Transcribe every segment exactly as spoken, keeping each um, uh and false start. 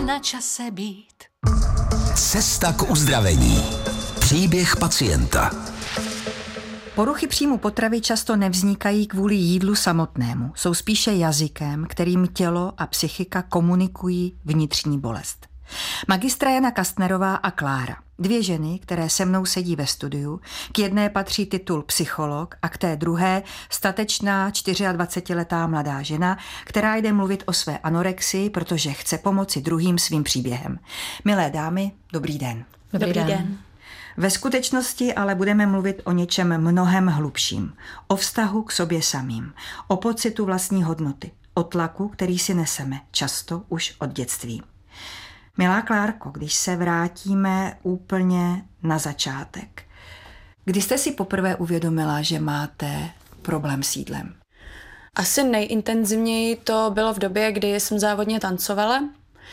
na čase být. Cesta k uzdravení. Příběh pacienta. Poruchy příjmu potravy často nevznikají kvůli jídlu samotnému. Jsou spíše jazykem, kterým tělo a psychika komunikují vnitřní bolest. Magistra Jana Kastnerová a Klára. Dvě ženy, které se mnou sedí ve studiu. K jedné patří titul psycholog a k té druhé statečná dvacetičtyřletá mladá žena, která jde mluvit o své anorexii, protože chce pomoci druhým svým příběhem. Milé dámy, dobrý den. Dobrý, dobrý den. den. Ve skutečnosti ale budeme mluvit o něčem mnohem hlubším. O vztahu k sobě samým. O pocitu vlastní hodnoty. O tlaku, který si neseme, často už od dětství. Milá Klárko, když se vrátíme úplně na začátek. Kdy jste si poprvé uvědomila, že máte problém s jídlem? Asi nejintenzivněji to bylo v době, kdy jsem závodně tancovala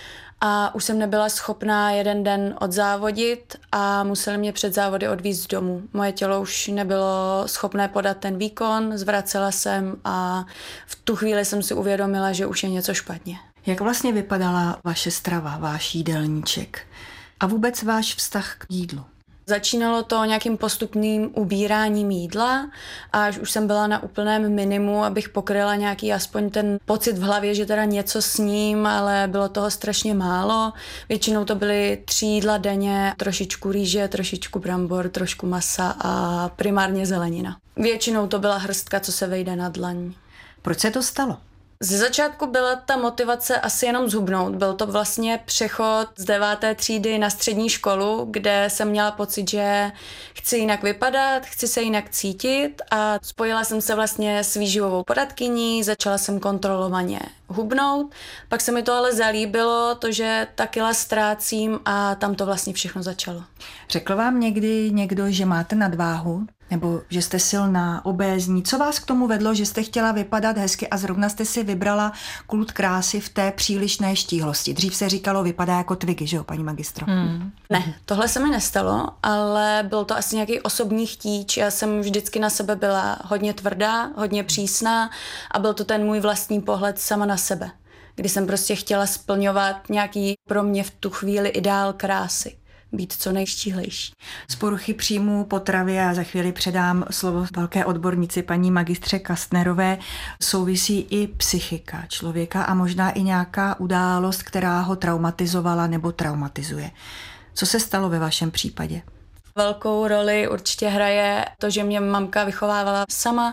a už jsem nebyla schopná jeden den odzávodit a museli mě před závody odvízt domů. Moje tělo už nebylo schopné podat ten výkon, zvracela jsem a v tu chvíli jsem si uvědomila, že už je něco špatně. Jak vlastně vypadala vaše strava, váš jídelníček a vůbec váš vztah k jídlu? Začínalo to nějakým postupným ubíráním jídla a až už jsem byla na úplném minimu, abych pokryla nějaký aspoň ten pocit v hlavě, že teda něco sním, ale bylo toho strašně málo. Většinou to byly tři jídla denně, trošičku rýže, trošičku brambor, trošku masa a primárně zelenina. Většinou to byla hrstka, co se vejde na dlaň. Proč se to stalo? Ze začátku byla ta motivace asi jenom zhubnout. Byl to vlastně přechod z deváté třídy na střední školu, kde jsem měla pocit, že chci jinak vypadat, chci se jinak cítit a spojila jsem se vlastně s výživovou poradkyní, začala jsem kontrolovaně hubnout, pak se mi to ale zalíbilo, to, že ta kila ztrácím a tam to vlastně všechno začalo. Řekl vám někdy někdo, že máte nadváhu? Nebo že jste silná, obézní? Co vás k tomu vedlo, že jste chtěla vypadat hezky a zrovna jste si vybrala kult krásy v té přílišné štíhlosti? Dřív se říkalo, vypadá jako Twiggy, že jo, paní magistro? Hmm. Ne, tohle se mi nestalo, ale byl to asi nějaký osobní chtíč. Já jsem vždycky na sebe byla hodně tvrdá, hodně přísná a byl to ten můj vlastní pohled sama na sebe, kdy jsem prostě chtěla splňovat nějaký pro mě v tu chvíli ideál krásy. Být co nejštíhlejší. Z poruchy příjmu potravy, a za chvíli předám slovo velké odbornici paní magistře Kastnerové, souvisí i psychika člověka a možná i nějaká událost, která ho traumatizovala nebo traumatizuje. Co se stalo ve vašem případě? Velkou roli určitě hraje to, že mě mamka vychovávala sama,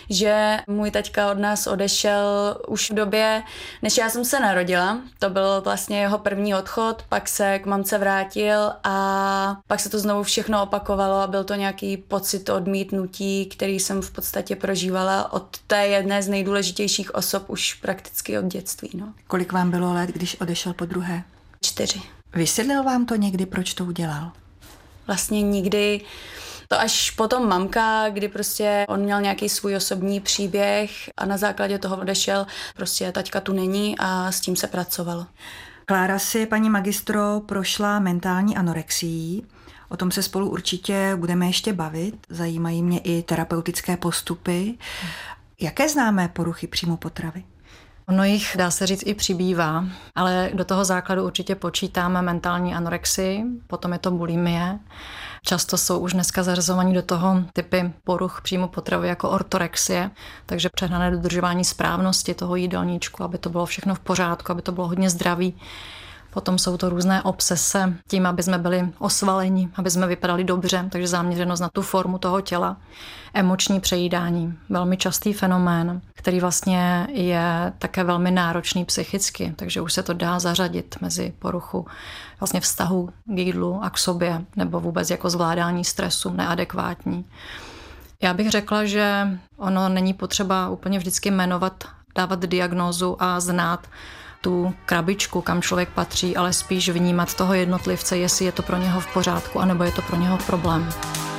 že můj taťka od nás odešel už v době, než já jsem se narodila. To byl vlastně jeho první odchod, pak se k mamce vrátil a pak se to znovu všechno opakovalo a byl to nějaký pocit odmítnutí, který jsem v podstatě prožívala od té jedné z nejdůležitějších osob už prakticky od dětství. No. Kolik vám bylo let, když odešel po druhé? Čtyři. Vysvětlil vám to někdy, proč to udělal? Vlastně nikdy, to až potom mamka, kdy prostě on měl nějaký svůj osobní příběh a na základě toho odešel, prostě taťka tu není a s tím se pracovalo. Klára si, paní magistro, prošla mentální anorexií. O tom se spolu určitě budeme ještě bavit. Zajímají mě i terapeutické postupy. Jaké známé poruchy příjmu potravy? Ono jich, dá se říct, i přibývá, ale do toho základu určitě počítáme mentální anorexii, potom je to bulimie. Často jsou už dneska zařazovaní do toho typy poruch příjmu potravy jako ortorexie, takže přehnané dodržování správnosti toho jídelníčku, aby to bylo všechno v pořádku, aby to bylo hodně zdravý. Potom jsou to různé obsese tím, aby jsme byli osvaleni, aby jsme vypadali dobře, takže záměřenost na tu formu toho těla. Emoční přejídání, velmi častý fenomén, který vlastně je také velmi náročný psychicky, takže už se to dá zařadit mezi poruchu vlastně vztahu k jídlu a k sobě, nebo vůbec jako zvládání stresu neadekvátní. Já bych řekla, že ono není potřeba úplně vždycky jmenovat, dávat diagnózu a znát tu krabičku, kam člověk patří, ale spíš vnímat toho jednotlivce, jestli je to pro něho v pořádku, anebo je to pro něho problém.